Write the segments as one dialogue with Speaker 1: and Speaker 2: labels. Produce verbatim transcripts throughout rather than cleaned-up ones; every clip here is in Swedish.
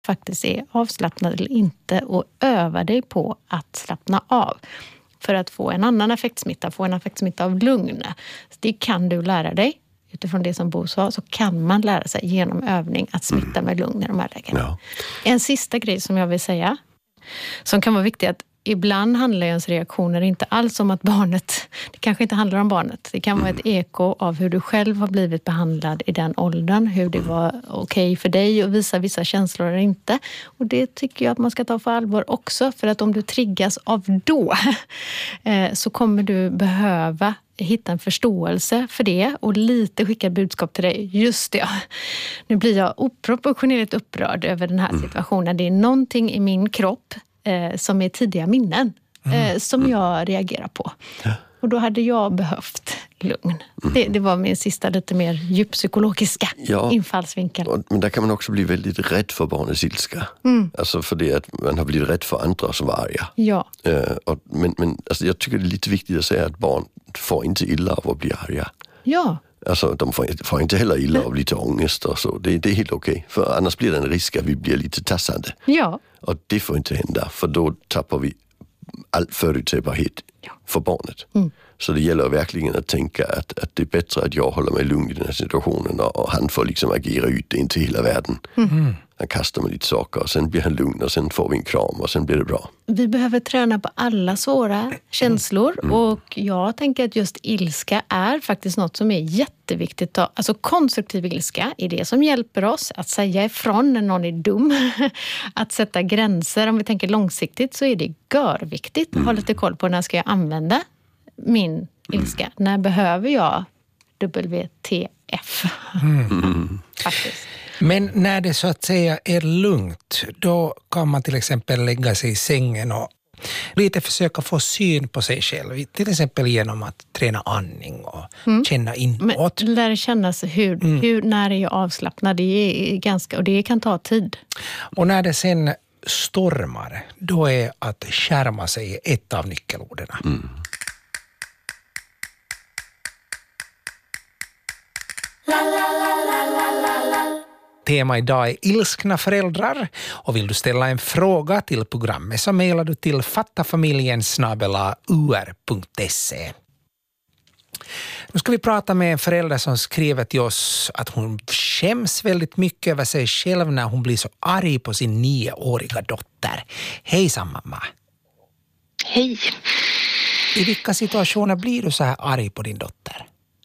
Speaker 1: faktiskt är avslappnad eller inte och öva dig på att slappna av för att få en annan affektsmitta, få en affektsmitta av lugn. Det kan du lära dig. Utifrån det som Bo sa så kan man lära sig genom övning att smitta mm. med lugn i de här lägena. Ja. En sista grej som jag vill säga som kan vara viktig att ibland handlar ens reaktioner inte alls om att barnet, det kanske inte handlar om barnet. Det kan vara ett eko av hur du själv har blivit behandlad i den åldern. Hur det var okej för dig att visa vissa känslor eller inte. Och det tycker jag att man ska ta för allvar också. För att om du triggas av då så kommer du behöva hitta en förståelse för det och lite skicka budskap till dig. Just det. Nu blir jag oproportionerligt upprörd över den här situationen. Det är någonting i min kropp Eh, som är tidiga minnen eh, mm. som jag reagerar på. Ja. Och då hade jag behövt lugn. Mm. Det, det var min sista lite mer djuppsykologiska ja. infallsvinkel.
Speaker 2: Och, men där kan man också bli väldigt rädd för barnets ilska. Mm. Alltså för det att man har blivit rädd för andra som var arga.
Speaker 1: Ja.
Speaker 2: Eh, och, men men alltså jag tycker det är lite viktigt att säga att barn får inte illa av att bli arga.
Speaker 1: Ja.
Speaker 2: Alltså de får, får inte heller illa av lite ångest och så. Det, det är helt okej. För annars blir det en risk att vi blir lite tassande.
Speaker 1: Ja.
Speaker 2: Och det får inte hända, för då tappar vi all förutsägbarhet ja. för barnet. Mm. Så det gäller verkligen att tänka att, att det är bättre att jag håller mig lugn i den här situationen och, och han får liksom agera ut det in till hela världen. Mm. Han kastar med lite saker och sen blir han lugn och sen får vi en kram och sen blir det bra.
Speaker 1: Vi behöver träna på alla svåra känslor mm. och jag tänker att just ilska är faktiskt något som är jätteviktigt. Alltså konstruktiv ilska är det som hjälper oss att säga ifrån när någon är dum. Att sätta gränser, om vi tänker långsiktigt så är det görviktigt att mm. ha lite koll på när ska jag använda min ilska. Mm. När behöver jag W T F?
Speaker 3: Mm.
Speaker 1: Faktiskt.
Speaker 3: Men när det så att säga är lugnt, då kan man till exempel lägga sig i sängen och lite försöka få syn på sig själv. Till exempel genom att träna andning och mm. känna inåt.
Speaker 1: Men lär kännas hur, mm. hur, när är jag avslappnad? Det är ganska, och det kan ta tid.
Speaker 3: Och när det sen stormar, då är att skärma sig ett av nyckelorden. Mm. Tema idag är ilskna föräldrar och vill du ställa en fråga till programmet så mejlar du till fattafamiljen snabel-a u r punkt se. Nu ska vi prata med en förälder som skriver till oss att hon skäms väldigt mycket över sig själv när hon blir så arg på sin nioåriga dotter. Hejsan mamma.
Speaker 4: Hej.
Speaker 3: I vilka situationer blir du så här arg på din dotter?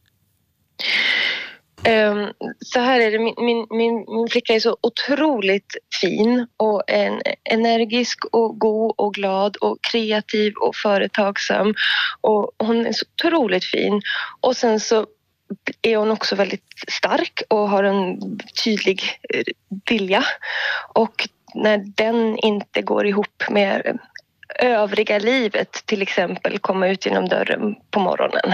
Speaker 4: Um, så här är det, min, min, min, min flicka är så otroligt fin och en, energisk och god och glad och kreativ och företagsam och hon är så otroligt fin och sen så är hon också väldigt stark och har en tydlig vilja och när den inte går ihop med övriga livet, till exempel komma ut genom dörren på morgonen,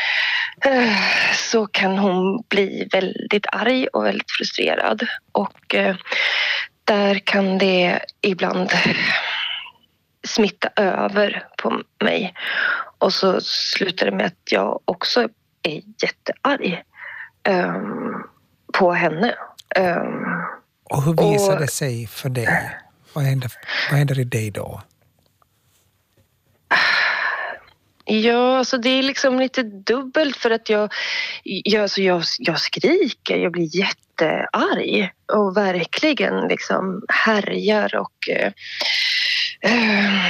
Speaker 4: så kan hon bli väldigt arg och väldigt frustrerad och eh, där kan det ibland smitta över på mig och så slutar det med att jag också är jättearg um, på henne. Um,
Speaker 3: och hur visar och, det sig för dig? Vad händer, vad händer i dig då?
Speaker 4: Ja, alltså det är liksom lite dubbelt för att jag, jag, alltså jag, jag skriker, jag blir jättearg och verkligen liksom härjar och eh,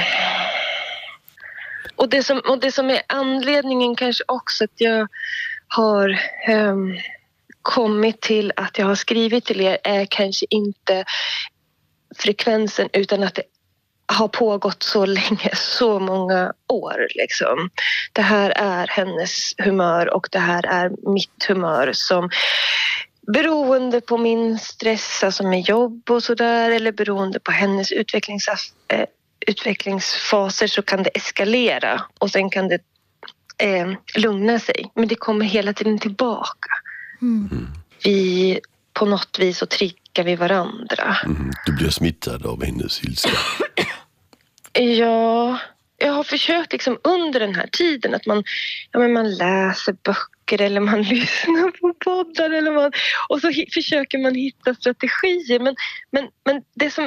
Speaker 4: och, det som, och det som är anledningen kanske också att jag har eh, kommit till att jag har skrivit till er är kanske inte frekvensen utan att det har pågått så länge, så många år liksom. Det här är hennes humör och det här är mitt humör som beroende på min stress, alltså med jobb och sådär eller beroende på hennes utvecklings, äh, utvecklingsfaser så kan det eskalera och sen kan det äh, lugna sig. Men det kommer hela tiden tillbaka. Mm. Vi på något vis så triggar vi varandra.
Speaker 2: Mm. Du blir smittad av hennes ilska.
Speaker 4: Ja, jag har försökt liksom under den här tiden att man, ja, men man läser böcker böcker eller man lyssnar på poddar eller man, och så hi- försöker man hitta strategier. Men, men, men det som